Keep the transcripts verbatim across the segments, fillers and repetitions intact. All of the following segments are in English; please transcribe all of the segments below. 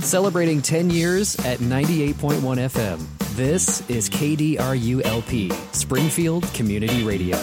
Celebrating ten years at ninety-eight point one F M. This is K D R U L P, Springfield Community Radio.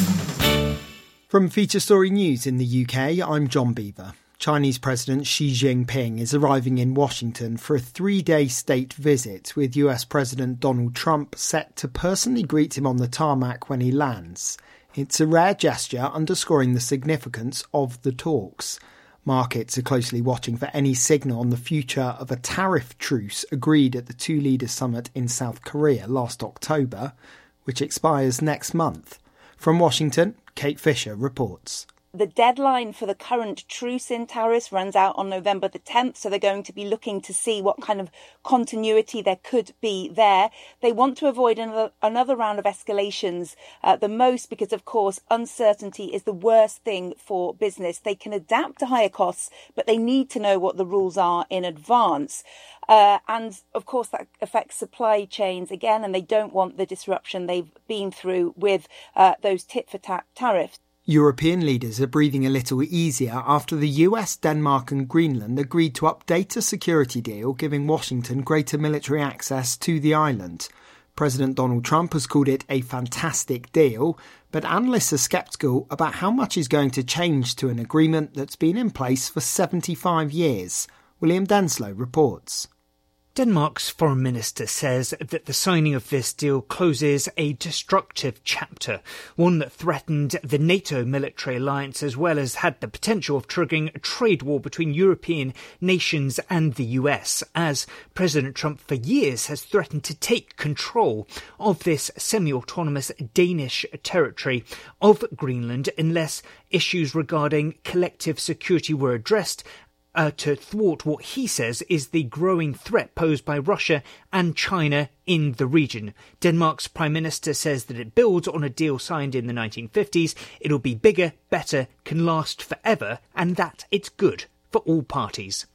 From Feature Story News in the U K, I'm John Beaver. Chinese President Xi Jinping is arriving in Washington for a three-day state visit, with U S President Donald Trump set to personally greet him on the tarmac when he lands. It's a rare gesture underscoring the significance of the talks. Markets are closely watching for any signal on the future of a tariff truce agreed at the two leaders summit in South Korea last October, which expires next month. From Washington, Kate Fisher reports. The deadline for the current truce in tariffs runs out on November the tenth, so they're going to be looking to see what kind of continuity there could be there. They want to avoid another, another round of escalations uh, the most because, of course, uncertainty is the worst thing for business. They can adapt to higher costs, but they need to know what the rules are in advance. Uh, and, of course, that affects supply chains again, and they don't want the disruption they've been through with uh, those tit-for-tat tariffs. European leaders are breathing a little easier after the U S, Denmark and Greenland agreed to update a security deal giving Washington greater military access to the island. President Donald Trump has called it a fantastic deal, but analysts are sceptical about how much is going to change to an agreement that's been in place for seventy-five years. William Denslow reports. Denmark's foreign minister says that the signing of this deal closes a destructive chapter, one that threatened the NATO military alliance as well as had the potential of triggering a trade war between European nations and the U S, as President Trump for years has threatened to take control of this semi-autonomous Danish territory of Greenland unless issues regarding collective security were addressed Uh, to thwart what he says is the growing threat posed by Russia and China in the region. Denmark's Prime Minister says that it builds on a deal signed in the nineteen fifties. It'll be bigger, better, can last forever, and that it's good for all parties.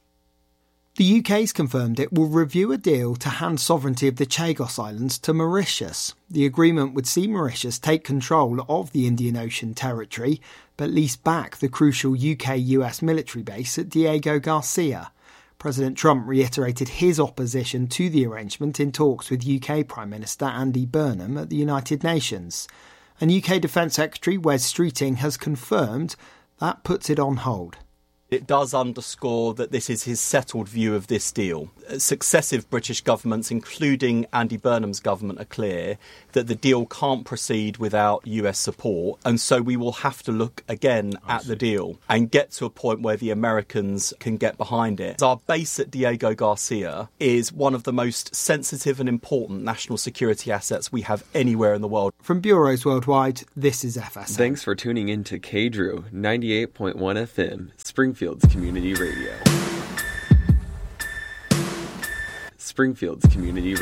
The U K's confirmed it will review a deal to hand sovereignty of the Chagos Islands to Mauritius. The agreement would see Mauritius take control of the Indian Ocean territory, but lease back the crucial U K U S military base at Diego Garcia. President Trump reiterated his opposition to the arrangement in talks with U K Prime Minister Andy Burnham at the United Nations. And U K Defence Secretary Wes Streeting has confirmed that puts it on hold. It does underscore that this is his settled view of this deal. Successive British governments, including Andy Burnham's government, are clear that the deal can't proceed without U S support. And so we will have to look again at the deal and get to a point where the Americans can get behind it. Our base at Diego Garcia is one of the most sensitive and important national security assets we have anywhere in the world. From bureaus worldwide, this is F S M. Thanks for tuning in to K D R U ninety-eight point one F M, Springfield's Community Radio. Springfield's Community Radio.